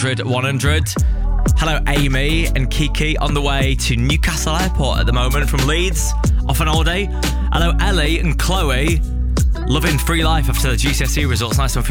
0800 100. Hello, Amy and Kiki on the way to Newcastle Airport at the moment from Leeds, off an holiday. Hello, Ellie and Chloe. Loving free life after the GCSE results. Nice one for you.